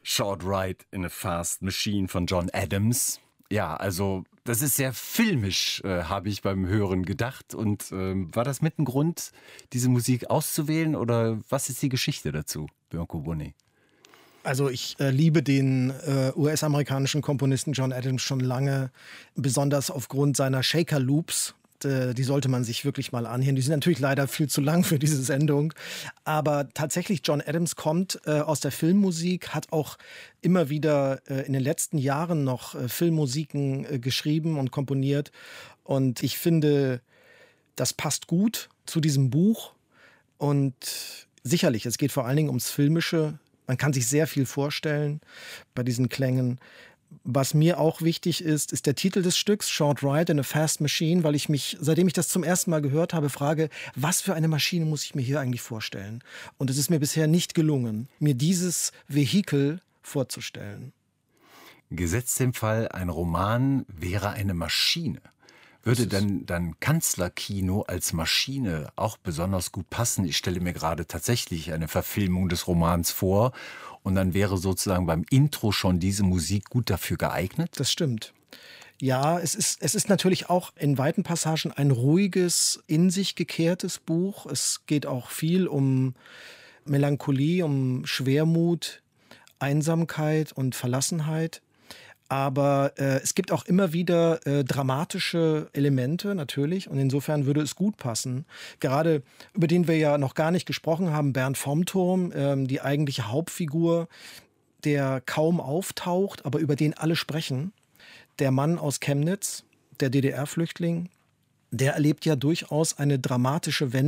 Short Ride in a Fast Machine von John Adams. Ja, also das ist sehr filmisch, habe ich beim Hören gedacht. Und war das mit ein Grund, diese Musik auszuwählen oder was ist die Geschichte dazu, Björn Bonnet? Also ich liebe den US-amerikanischen Komponisten John Adams schon lange, besonders aufgrund seiner Shaker Loops. Die sollte man sich wirklich mal anhören. Die sind natürlich leider viel zu lang für diese Sendung. Aber tatsächlich, John Adams kommt aus der Filmmusik, hat auch immer wieder in den letzten Jahren noch Filmmusiken geschrieben und komponiert. Und ich finde, das passt gut zu diesem Buch. Und sicherlich, es geht vor allen Dingen ums Filmische. Man kann sich sehr viel vorstellen bei diesen Klängen. Was mir auch wichtig ist, ist der Titel des Stücks, Short Ride in a Fast Machine, weil ich mich, seitdem ich das zum ersten Mal gehört habe, frage, was für eine Maschine muss ich mir hier eigentlich vorstellen? Und es ist mir bisher nicht gelungen, mir dieses Vehikel vorzustellen. Gesetzt im Fall, ein Roman wäre eine Maschine. Würde dann Kanzlerkino als Maschine auch besonders gut passen? Ich stelle mir gerade tatsächlich eine Verfilmung des Romans vor und dann wäre sozusagen beim Intro schon diese Musik gut dafür geeignet? Das stimmt. Ja, es ist natürlich auch in weiten Passagen ein ruhiges, in sich gekehrtes Buch. Es geht auch viel um Melancholie, um Schwermut, Einsamkeit und Verlassenheit. Aber es gibt auch immer wieder dramatische Elemente natürlich und insofern würde es gut passen. Gerade über den wir ja noch gar nicht gesprochen haben, Bernd vom Turm, die eigentliche Hauptfigur, der kaum auftaucht, aber über den alle sprechen. Der Mann aus Chemnitz, der DDR-Flüchtling, der erlebt ja durchaus eine dramatische Wende